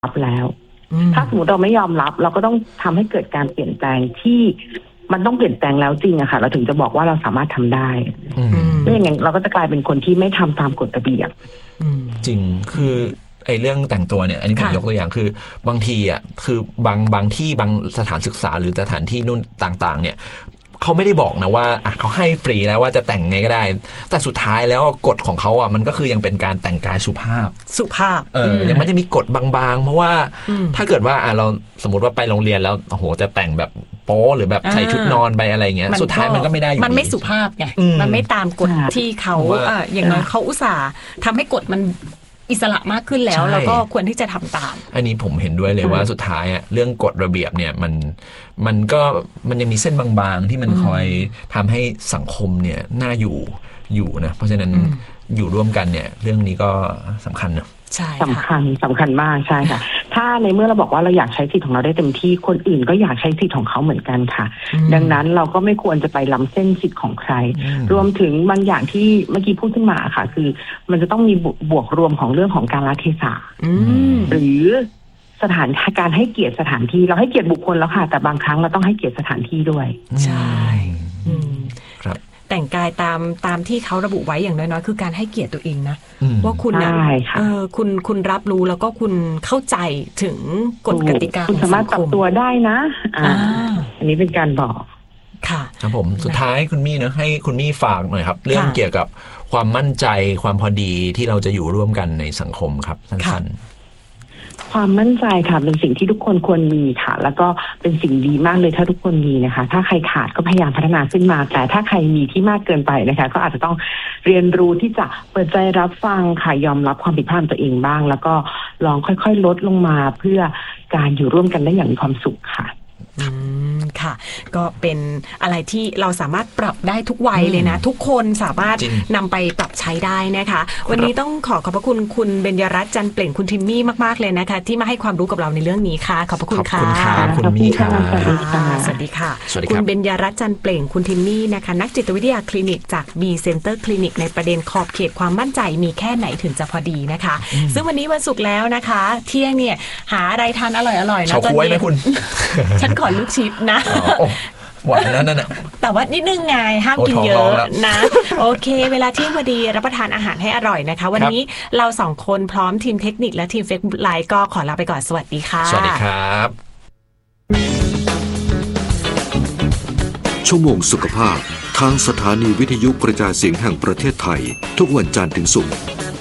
รับแล้วถ้าสมมติเราไม่ยอมรับเราก็ต้องทำให้เกิดการเปลี่ยนแปลงที่มันต้องเปลี่ยนแปลงแล้วจริงอะค่ะเราถึงจะบอกว่าเราสามารถทำได้ไม่อย่างนั้นเราก็จะกลายเป็นคนที่ไม่ทำตามกฎระเบียบจริงคือไอ้เรื่องแต่งตัวเนี่ยอันนี้ผมยกตัวอย่างคือบางทีอ่ะคือบางที่บางสถานศึกษาหรือสถานที่นู่นต่างๆเนี่ยเขาไม่ได้บอกนะว่าเขาให้ฟรีแล้วว่าจะแต่งไงก็ได้แต่สุดท้ายแล้วกฎของเขาอ่ะมันก็คือยังเป็นการแต่งกายสุภาพยังไม่ได้มีกฎบางๆเพราะว่าถ้าเกิดว่าเราสมมติว่าไปโรงเรียนแล้วโอ้โหจะแต่งแบบโป๊หรือแบบใส่ชุดนอนไปอะไรเงี้ยสุดท้ายมันก็ไม่ได้อยู่มันไม่สุภาพไงมันไม่ตามกฎที่เขาอย่างน้อยเขาอุตส่าห์ทำให้กฎมันอิสระมากขึ้นแล้วก็ควรที่จะทำตามอันนี้ผมเห็นด้วยเลยว่าสุดท้ายอ่ะเรื่องกฎระเบียบเนี่ยมันยังมีเส้นบางๆที่มันคอยทำให้สังคมเนี่ยน่าอยู่นะเพราะฉะนั้นอยู่ร่วมกันเนี่ยเรื่องนี้ก็สำคัญนะสำคัญมากใช่ค่ะถ้าในเมื่อเราบอกว่าเราอยากใช้สิทธิ์ของเราได้เต็มที่คนอื่นก็อยากใช้สิทธิ์ของเขาเหมือนกันค่ะดังนั้นเราก็ไม่ควรจะไปล้ำเส้นสิทธิ์ของใครรวมถึงบางอย่างที่เมื่อกี้พูดขึ้นมาค่ะคือมันจะต้องมีบวกรวมของเรื่องของการละเทศะหรือสถานการให้เกียรติสถานที่เราให้เกียรติบุคคลแล้วค่ะแต่บางครั้งเราต้องให้เกียรติสถานที่ด้วยใช่ครับแต่งกายตามที่เขาระบุไว้อย่างน้อยๆคือการให้เกียรติตัวเองนะว่าคุณนะคุณรับรู้แล้วก็คุณเข้าใจถึงกฎกติกาคุณสามารถปรับตัวได้นะอันนี้เป็นการบอกค่ะครับผมสุดท้ายคุณมี่นะให้คุณมี่ฝากหน่อยครับเรื่องเกี่ยวกับความมั่นใจความพอดีที่เราจะอยู่ร่วมกันในสังคมครับสั้นความมั่นใจค่ะเป็นสิ่งที่ทุกคนควรมีค่ะแล้วก็เป็นสิ่งดีมากเลยถ้าทุกคนมีนะคะถ้าใครขาดก็พยายามพัฒนาขึ้นมาแต่ถ้าใครมีที่มากเกินไปนะคะก็อาจจะต้องเรียนรู้ที่จะเปิดใจรับฟังค่ะยอมรับความผิดพลาดตัวเองบ้างแล้วก็ลองค่อยๆลดลงมาเพื่อการอยู่ร่วมกันได้อย่างมีความสุขค่ะค่ะก็เป็นอะไรที่เราสามารถปรับได้ทุกวัยเลยนะทุกคนสามารถนำไปปรับใช้ได้นะคะวันนี้ต้องขอบพระคุณคุณเบญญรัตน์จันเปล่งคุณทิมมี่มากๆเลยนะคะที่มาให้ความรู้กับเราในเรื่องนี้ค่ะขอบพระคุณค่ะคุณมี่ค่ะสวัสดีค่ะคุณเบญญรัตน์จันเปล่งคุณทิมมี่นะคะนักจิตวิทยาคลินิกจาก B Center Clinic ในประเด็นขอบเขตความมั่นใจมีแค่ไหนถึงจะพอดีนะคะซึ่งวันนี้วันศุกร์แล้วนะคะเที่ยงเนี่ยหาอะไรทานอร่อยๆนะตอนนี้ฉันขอลูกชิปนะหวานนั่นน่ะแต่ว่านิดนึงไงห้ามกินเยอะนะโอเคเวลาเที่ยงพอดีรับประทานอาหารให้อร่อยนะคะวันนี้เรา2คนพร้อมทีมเทคนิคและทีม Facebook Live ก็ขอลาไปก่อนสวัสดีค่ะสวัสดีครับชั่วโมงสุขภาพทางสถานีวิทยุกระจายเสียงแห่งประเทศไทยทุกวันจันทร์ถึงศุกร์